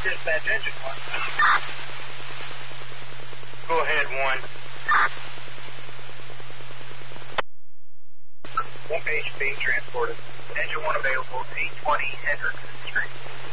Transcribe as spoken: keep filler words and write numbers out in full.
Dispatch engine one. Go ahead, one. One H P transported. Engine one available, eight twenty Hendrickson Street.